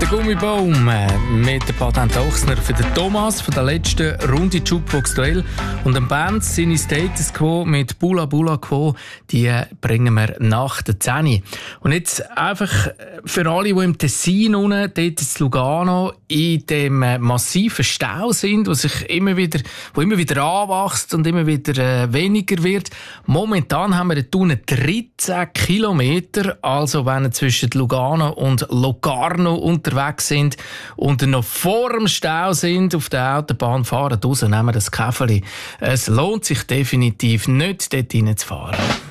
Der Gummibaum mit dem Patent Ochsner für den Thomas von der letzten Runde Jukebox Duell und dem Band seine Status Quo mit Bula Bula Quo, die bringen wir nach der 10. Und jetzt einfach für alle, die im Tessin unten, dort in Lugano, in dem massiven Stau sind, wo immer wieder anwächst und immer wieder weniger wird. Momentan haben wir dort unten 13 Kilometer, also wenn ihr zwischen Lugano und Locarno unterwegs sind und noch vor dem Stau sind, auf der Autobahn fahren raus, nehmen das Käferli. Es lohnt sich definitiv nicht, dort hineinzufahren.